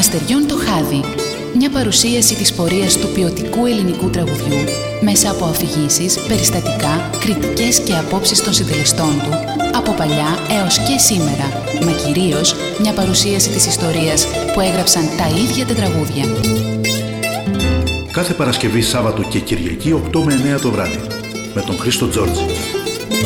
Αναστεριών το χάδι. Μια παρουσίαση της πορείας του ποιοτικού ελληνικού τραγουδιού μέσα από αφηγήσεις, περιστατικά, κριτικές και απόψεις των συντελεστών του από παλιά έως και σήμερα, μα κυρίως μια παρουσίαση της ιστορίας που έγραψαν τα ίδια τα τραγούδια. Κάθε Παρασκευή, Σάββατο και Κυριακή 8 με 9 το βράδυ με τον Χρήστο Τζόρτζη.